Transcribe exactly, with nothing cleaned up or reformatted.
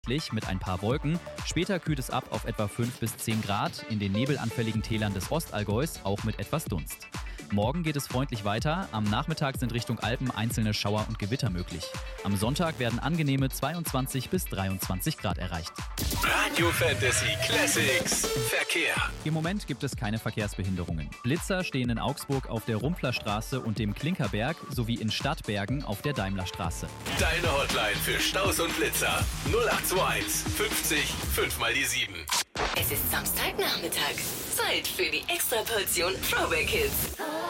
mit ein paar Wolken. Später kühlt es ab auf etwa fünf bis zehn Grad. In den nebelanfälligen Tälern des Ostallgäus auch mit etwas Dunst. Morgen geht es freundlich weiter. Am Nachmittag sind Richtung Alpen einzelne Schauer und Gewitter möglich. Am Sonntag werden angenehme zweiundzwanzig bis dreiundzwanzig Grad erreicht. Radio Fantasy Classics Verkehr. Im Moment gibt es keine Verkehrsbehinderungen. Blitzer stehen in Augsburg auf der Rumplerstraße und dem Klinkerberg sowie in Stadtbergen auf der Daimlerstraße. Deine Hotline für Staus und Blitzer null acht zwei eins fünfzig fünf mal die sieben. Es ist Samstagnachmittag. Zeit für die Extraportion Throwback Hits.